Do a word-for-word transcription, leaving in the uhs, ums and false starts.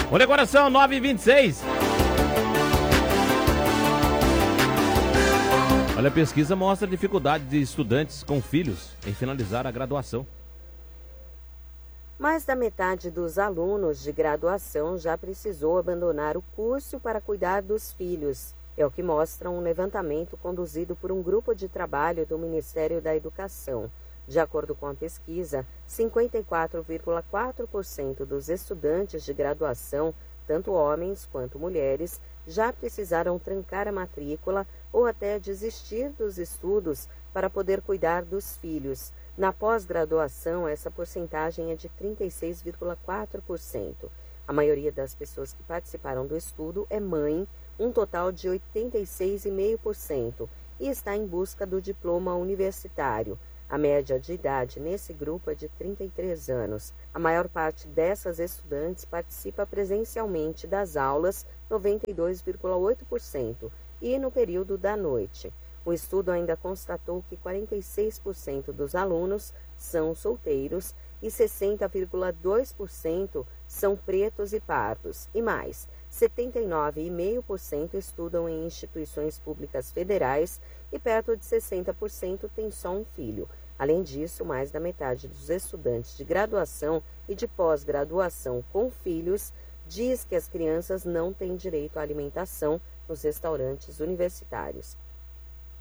Olha agora são nove e vinte e seis. Olha, a pesquisa mostra a dificuldade de estudantes com filhos em finalizar a graduação. Mais da metade dos alunos de graduação já precisou abandonar o curso para cuidar dos filhos. É o que mostra um levantamento conduzido por um grupo de trabalho do Ministério da Educação. De acordo com a pesquisa, cinquenta e quatro vírgula quatro por cento dos estudantes de graduação, tanto homens quanto mulheres, já precisaram trancar a matrícula ou até desistir dos estudos para poder cuidar dos filhos. Na pós-graduação, essa porcentagem é de trinta e seis vírgula quatro por cento. A maioria das pessoas que participaram do estudo é mãe, um total de oitenta e seis vírgula cinco por cento, e está em busca do diploma universitário. A média de idade nesse grupo é de trinta e três anos. A maior parte dessas estudantes participa presencialmente das aulas, noventa e dois vírgula oito por cento, e no período da noite. O estudo ainda constatou que quarenta e seis por cento dos alunos são solteiros e sessenta vírgula dois por cento são pretos e pardos. E mais, setenta e nove vírgula cinco por cento estudam em instituições públicas federais e perto de sessenta por cento têm só um filho. Além disso, mais da metade dos estudantes de graduação e de pós-graduação com filhos diz que as crianças não têm direito à alimentação nos restaurantes universitários.